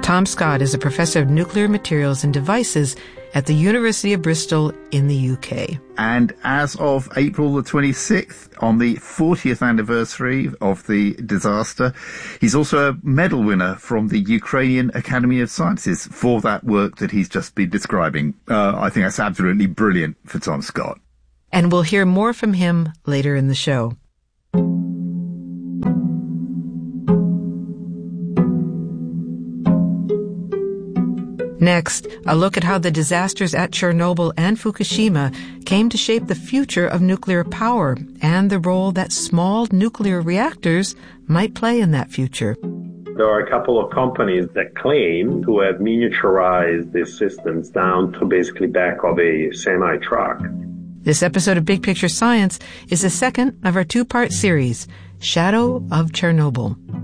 Tom Scott is a professor of nuclear materials and devices at the University of Bristol in the UK. And as of April the 26th, on the 40th anniversary of the disaster, he's also a medal winner from the Ukrainian Academy of Sciences for that work that he's just been describing. I think that's absolutely brilliant for Tom Scott. And we'll hear more from him later in the show. Next, a look at how the disasters at Chernobyl and Fukushima came to shape the future of nuclear power and the role that small nuclear reactors might play in that future. There are a couple of companies that claim to have miniaturized these systems down to basically back of a semi-truck. This episode of Big Picture Science is the second of our two-part series, Shadow of Chernobyl.